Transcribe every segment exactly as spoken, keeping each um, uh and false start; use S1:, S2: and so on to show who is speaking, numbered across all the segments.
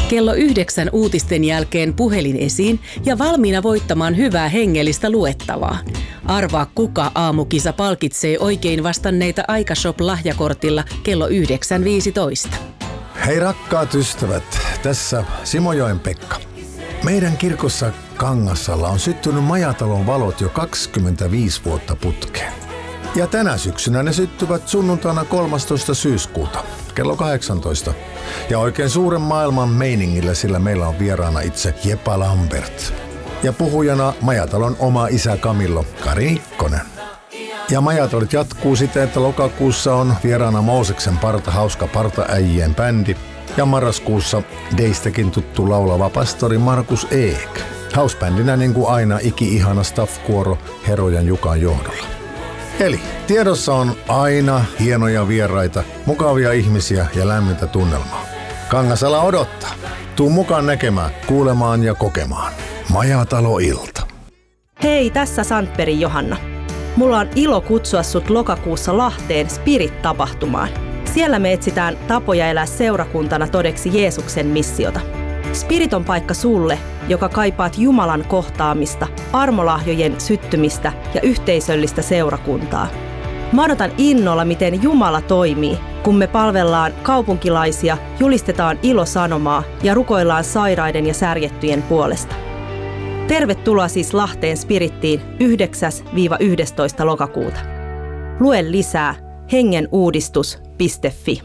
S1: Kello yhdeksän uutisten jälkeen puhelin esiin ja valmiina voittamaan hyvää hengellistä luettavaa. Arvaa, kuka aamukisa palkitsee oikein vastanneita Aikashop-lahjakortilla kello yhdeksän viisitoista.
S2: Hei rakkaat ystävät, tässä Simojoen Pekka. Meidän kirkossa Kangassalla on syttynyt majatalon valot jo kaksikymmentäviisi vuotta putkeen. Ja tänä syksynä ne syttyvät sunnuntaina kolmastoista syyskuuta, kello kahdeksantoista. Ja oikein suuren maailman meiningillä, sillä meillä on vieraana itse Jepa Lambert. Ja puhujana majatalon oma isä Camillo Kari Nikkonen. Ja majatolit jatkuu siten, että lokakuussa on vieraana Mooseksen parta, hauska partaäijien bändi. Ja marraskuussa Deistäkin tuttu laulava pastori Markus Eek. Hausbändinä niin kuin aina iki-ihana staff-kuoro Herojan Jukan johdolla. Eli tiedossa on aina hienoja vieraita, mukavia ihmisiä ja lämmintä tunnelmaa. Kangasala odottaa. Tuu mukaan näkemään, kuulemaan ja kokemaan. Majatalo-ilta.
S3: Hei, tässä Sandbergin Johanna. Mulla on ilo kutsua sut lokakuussa Lahteen Spirit-tapahtumaan. Siellä me etsitään tapoja elää seurakuntana todeksi Jeesuksen missiota. Spirit on paikka sulle, joka kaipaat Jumalan kohtaamista, armolahjojen syttymistä ja yhteisöllistä seurakuntaa. Mä odotan innolla, miten Jumala toimii, kun me palvellaan kaupunkilaisia, julistetaan ilosanomaa ja rukoillaan sairaiden ja särjettyjen puolesta. Tervetuloa siis Lahteen Spirittiin yhdeksäs yhdestoista lokakuuta. Lue lisää hengenuudistus piste fi.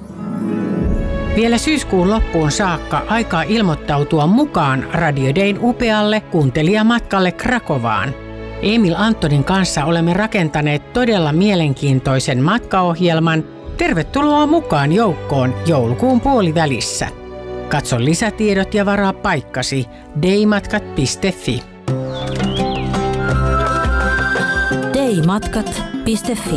S4: Vielä syyskuun loppuun saakka aikaa ilmoittautua mukaan Radio Dayn upealle kuuntelijamatkalle Krakovaan. Emil Antonin kanssa olemme rakentaneet todella mielenkiintoisen matkaohjelman. Tervetuloa mukaan joukkoon joulukuun puolivälissä. Katso lisätiedot ja varaa paikkasi daymatkat piste fi.
S5: daymatkat piste fi.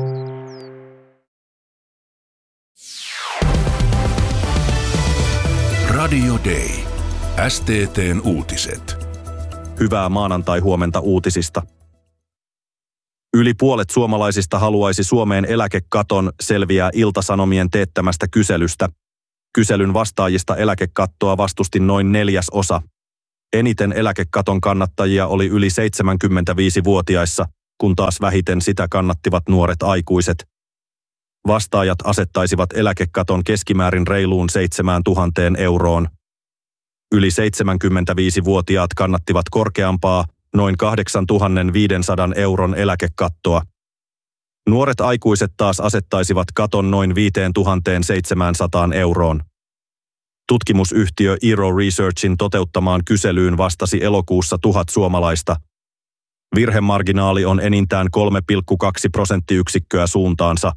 S6: Radio Day. S T T:n uutiset.
S7: Hyvää maanantai-huomenta uutisista. Yli puolet suomalaisista haluaisi Suomeen eläkekaton, selviää Ilta-Sanomien teettämästä kyselystä. Kyselyn vastaajista eläkekattoa vastusti noin neljäsosa. Eniten eläkekaton kannattajia oli yli seitsemänkymmentäviisivuotiaissa, kun taas vähiten sitä kannattivat nuoret aikuiset. Vastaajat asettaisivat eläkekaton keskimäärin reiluun seitsemään tuhanteen euroon. Yli seitsemänkymmentäviisivuotiaat kannattivat korkeampaa, noin kahdeksantuhattaviisisataa euron eläkekattoa. Nuoret aikuiset taas asettaisivat katon noin viisituhattaseitsemänsataa euroon. Tutkimusyhtiö Eero Researchin toteuttamaan kyselyyn vastasi elokuussa tuhat suomalaista. Virhemarginaali on enintään kolme pilkku kaksi prosenttiyksikköä suuntaansa.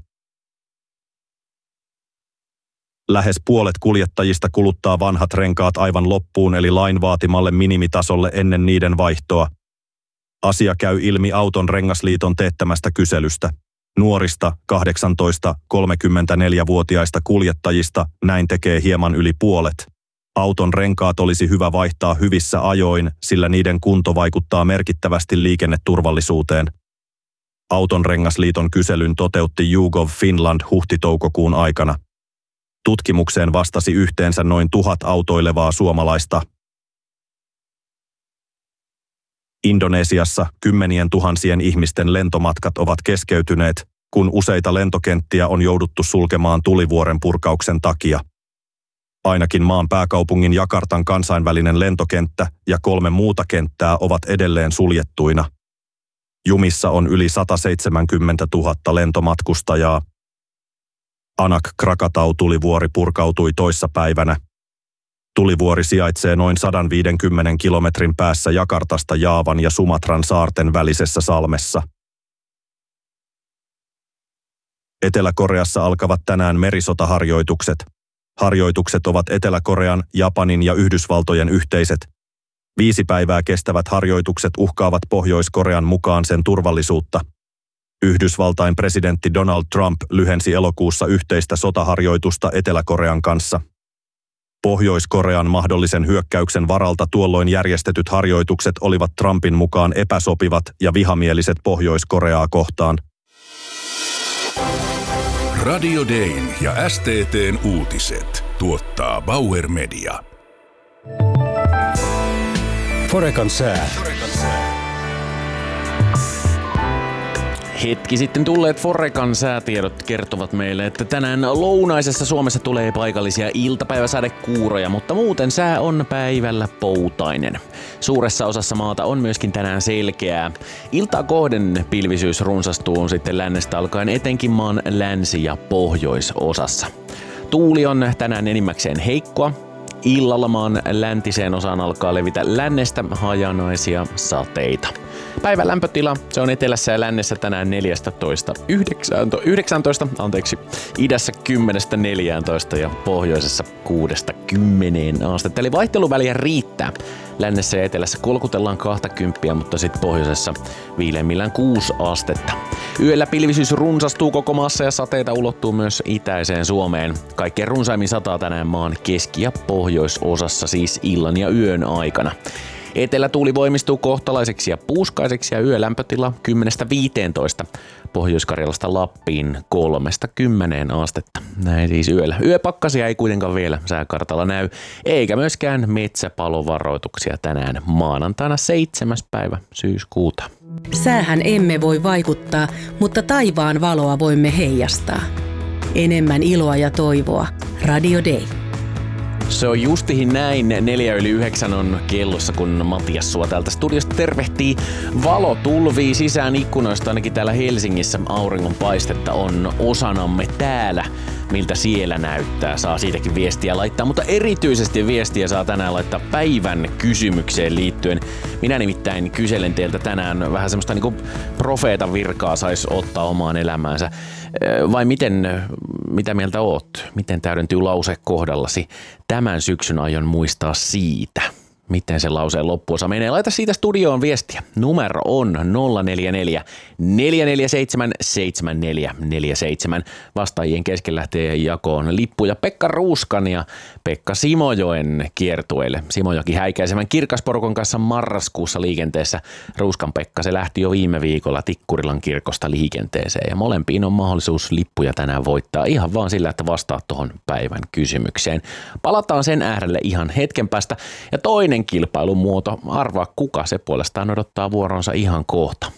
S7: Lähes puolet kuljettajista kuluttaa vanhat renkaat aivan loppuun eli lain vaatimalle minimitasolle ennen niiden vaihtoa. Asia käy ilmi Auton rengasliiton teettämästä kyselystä. Nuorista kahdeksantoista–kolmekymmentäneljävuotiaista kuljettajista näin tekee hieman yli puolet. Auton renkaat olisi hyvä vaihtaa hyvissä ajoin, sillä niiden kunto vaikuttaa merkittävästi liikenneturvallisuuteen. Auton rengasliiton kyselyn toteutti YouGov Finland huhti-toukokuun aikana. Tutkimukseen vastasi yhteensä noin tuhat autoilevaa suomalaista. Indonesiassa kymmenien tuhansien ihmisten lentomatkat ovat keskeytyneet, kun useita lentokenttiä on jouduttu sulkemaan tulivuoren purkauksen takia. Ainakin maan pääkaupungin Jakartan kansainvälinen lentokenttä ja kolme muuta kenttää ovat edelleen suljettuina. Jumissa on yli sataseitsemänkymmentätuhatta lentomatkustajaa. Anak Krakatau tulivuori purkautui toissapäivänä. Tulivuori sijaitsee noin sata viisikymmentä kilometrin päässä Jakartasta Jaavan ja Sumatran saarten välisessä salmessa. Etelä-Koreassa alkavat tänään merisotaharjoitukset. Harjoitukset ovat Etelä-Korean, Japanin ja Yhdysvaltojen yhteiset. Viisi päivää kestävät harjoitukset uhkaavat Pohjois-Korean mukaan sen turvallisuutta. Yhdysvaltain presidentti Donald Trump lyhensi elokuussa yhteistä sotaharjoitusta Etelä-Korean kanssa. Pohjois-Korean mahdollisen hyökkäyksen varalta tuolloin järjestetyt harjoitukset olivat Trumpin mukaan epäsopivat ja vihamieliset Pohjois-Koreaa kohtaan.
S6: Radio Dayn ja S T T:n uutiset tuottaa Bauer Media.
S5: Forecan sää.
S8: Hetki sitten tulleet Forecan säätiedot kertovat meille, että tänään lounaisessa Suomessa tulee paikallisia iltapäiväsadekuuroja, mutta muuten sää on päivällä poutainen. Suuressa osassa maata on myöskin tänään selkeää. Iltaa kohden pilvisyys runsastuu sitten lännestä alkaen etenkin maan länsi- ja pohjoisosassa. Tuuli on tänään enimmäkseen heikkoa. Illalla maan läntiseen osaan alkaa levitä lännestä hajanaisia sateita. Päivän lämpötila, se on etelässä ja lännessä tänään neljätoista yhdeksäntoista, anteeksi, idässä kymmenestä neljääntoista ja pohjoisessa kuudesta kymmeneen astetta. Eli vaihteluväliä riittää. Lännessä ja etelässä kolkutellaan kaksikymmentä, mutta sitten pohjoisessa viileimmillään kuusi astetta. Yöllä pilvisyys runsastuu koko maassa ja sateita ulottuu myös itäiseen Suomeen. Kaikkein runsaimmin sataa tänään maan keski- ja pohjoisosassa, siis illan ja yön aikana. Etelätuuli voimistuu kohtalaiseksi ja puuskaiseksi ja yölämpötila kymmenestä viiteentoista. Pohjois-Karjalasta Lappiin kolmesta kymmeneen astetta. Näin siis yöllä. Yöpakkasia ei kuitenkaan vielä sääkartalla näy, eikä myöskään metsäpalovaroituksia tänään maanantaina seitsemäs päivä syyskuuta.
S1: Säähän emme voi vaikuttaa, mutta taivaan valoa voimme heijastaa. Enemmän iloa ja toivoa. Radio Day.
S8: Se on justihin näin. Neljä yli yhdeksän on kellossa, kun Matias sua täältä studiosta tervehtii. Valo tulvii sisään ikkunoista, ainakin täällä Helsingissä auringon paistetta on osanamme täällä. Miltä siellä näyttää, saa siitäkin viestiä laittaa, mutta erityisesti viestiä saa tänään laittaa päivän kysymykseen liittyen. Minä nimittäin kyselen teiltä tänään vähän semmoista niinku profeetan virkaa saisi ottaa omaan elämäänsä. Vai miten, mitä mieltä oot? Miten täydentyy lause kohdallasi? Tämän syksyn aion muistaa siitä. Miten se lauseen loppuosa menee? Laita siitä studioon viestiä. Numero on nolla neljä neljä, neljä neljä seitsemän, seitsemän neljä neljä seitsemän. Vastaajien kesken lähtee jakoon lippuja Pekka Ruuskan ja Pekka Simojoen kiertueille. Simojoki häikäisevän Kirkasporukon kanssa marraskuussa liikenteessä. Ruuskan Pekka, se lähti jo viime viikolla Tikkurilan kirkosta liikenteeseen. Ja molempiin on mahdollisuus lippuja tänään voittaa ihan vaan sillä, että vastaat tuohon päivän kysymykseen. Palataan sen äärelle ihan hetken päästä. Ja toinen kilpailumuoto, arvaa kuka, se puolestaan odottaa vuoronsa ihan kohta.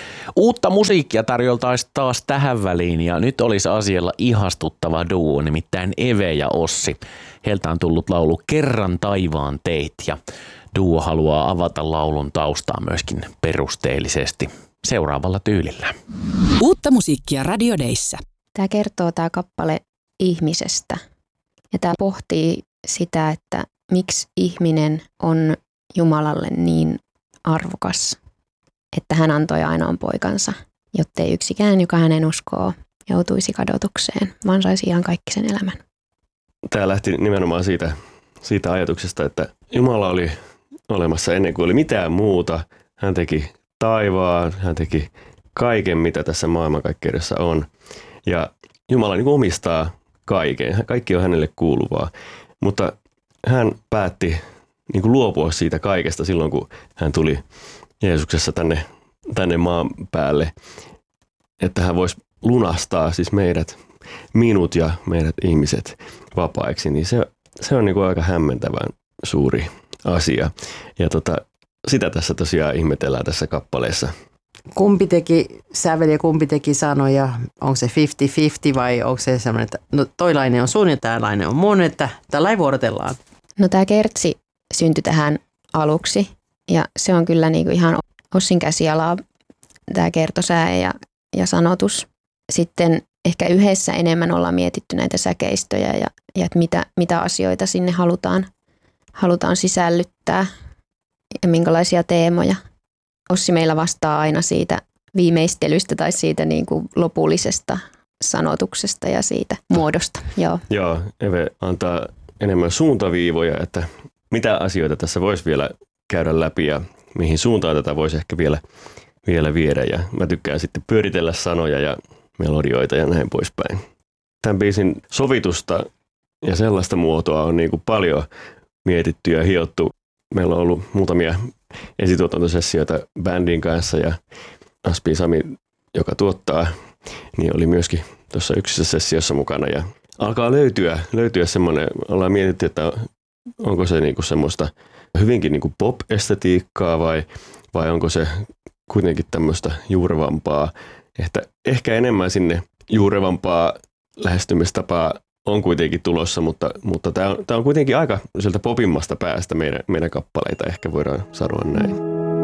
S8: Uutta musiikkia tarjoltaisi taas tähän väliin ja nyt olisi asialla ihastuttava duo, nimittäin Eve ja Ossi. Heiltä on tullut laulu Kerran taivaan teit ja duo haluaa avata laulun taustaa myöskin perusteellisesti seuraavalla tyylillä.
S9: Uutta musiikkia Radio Dayssä.
S10: Tämä kertoo tämä kappale ihmisestä ja tämä pohtii sitä, että miksi ihminen on Jumalalle niin arvokas, että hän antoi ainoan poikansa, jottei yksikään, joka hänen uskoo, joutuisi kadotukseen, vaan saisi ihan kaikki sen elämän.
S11: Tämä lähti nimenomaan siitä, siitä ajatuksesta, että Jumala oli olemassa ennen kuin oli mitään muuta. Hän teki taivaan, hän teki kaiken, mitä tässä maailmankaikkeudessa on. Ja Jumala niin kuin omistaa kaiken, kaikki on hänelle kuuluvaa, mutta hän päätti niin kuin luopua siitä kaikesta silloin, kun hän tuli Jeesuksessa tänne, tänne maan päälle, että hän voisi lunastaa siis meidät, minut ja meidät ihmiset vapaiksi, niin se, se on niin kuin aika hämmentävän suuri asia. Ja tota, sitä tässä tosiaan ihmetellään tässä kappaleessa.
S12: Kumpi teki säveliä, kumpi teki sanoja? Onko se viisikymmentä viisikymmentä vai onko se sellainen, että no toilainen on sun ja tällainen on mun, että tällä vuorotellaan?
S10: No tämä kertsi syntyi tähän aluksi ja se on kyllä niinku ihan Ossin käsialaa tämä kertosää ja, ja sanotus. Sitten ehkä yhdessä enemmän ollaan mietitty näitä säkeistöjä ja, ja että mitä, mitä asioita sinne halutaan, halutaan sisällyttää ja minkälaisia teemoja. Ossi meillä vastaa aina siitä viimeistelystä tai siitä niin kuin lopullisesta sanotuksesta ja siitä muodosta. Joo.
S11: Joo, Eve antaa enemmän suuntaviivoja, että mitä asioita tässä voisi vielä käydä läpi ja mihin suuntaan tätä voisi ehkä vielä, vielä viedä. Ja mä tykkään sitten pyöritellä sanoja ja melodioita ja näin poispäin. Tämän biisin sovitusta ja sellaista muotoa on niin kuin paljon mietitty ja hiottu. Meillä on ollut muutamia esituotantosessioita bändin kanssa ja Aspi Sami, joka tuottaa, niin oli myöskin tuossa yksissä sessiossa mukana ja alkaa löytyä, löytyä semmoinen, ollaan mietitty, että onko se niinku semmoista hyvinkin niin kuin pop-estetiikkaa vai, vai onko se kuitenkin tämmöistä juurevampaa, että ehkä enemmän sinne juurevampaa lähestymistapaa on kuitenkin tulossa, mutta, mutta tämä on, on kuitenkin aika sieltä popimmasta päästä meidän, meidän kappaleita, ehkä voidaan sanoa näin.